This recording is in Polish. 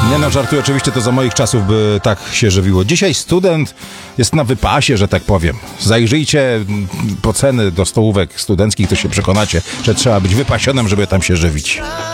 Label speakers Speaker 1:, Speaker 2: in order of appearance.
Speaker 1: Nie no, żartuję, oczywiście to za moich czasów by tak się żywiło. Dzisiaj student jest na wypasie, że tak powiem. Zajrzyjcie po ceny do stołówek studenckich, to się przekonacie, że trzeba być wypasionym, żeby tam się żywić.